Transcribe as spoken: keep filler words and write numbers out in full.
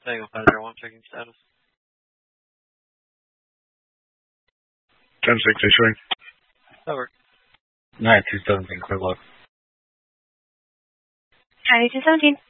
Tango five zero one, checking status. ten six issuing. Over. nine two seventeen, clear lock. nine two seventeen.